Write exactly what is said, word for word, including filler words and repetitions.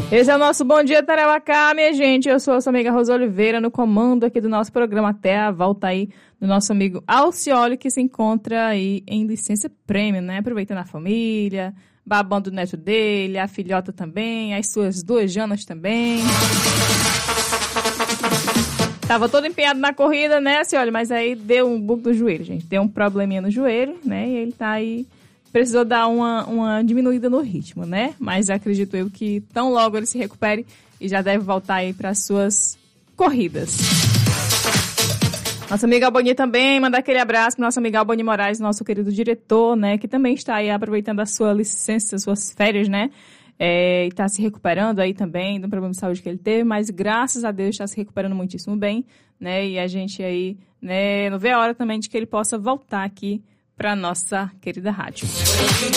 Esse é o nosso Bom Dia Tarauacá, minha gente. Eu sou a sua amiga Rosa Oliveira, no comando aqui do nosso programa, até a volta aí do nosso amigo Alcioli, que se encontra aí em licença prêmio, né? Aproveitando a família, babando o neto dele, a filhota também, as suas duas Janas também. Tava todo empenhado na corrida, né, Alcioli? Mas aí deu um bug do joelho, gente. Deu um probleminha no joelho, né? E ele tá aí... Precisou dar uma, uma diminuída no ritmo, né? Mas acredito eu que tão logo ele se recupere e já deve voltar aí para as suas corridas. Nossa amiga Alboni também, mandar aquele abraço para nossa amiga Alboni Moraes, nosso querido diretor, né? Que também está aí aproveitando a sua licença, suas férias, né? É, e está se recuperando aí também do problema de saúde que ele teve, mas graças a Deus está se recuperando muitíssimo bem, né? E a gente aí, né, não vê a hora também de que ele possa voltar aqui para nossa querida rádio.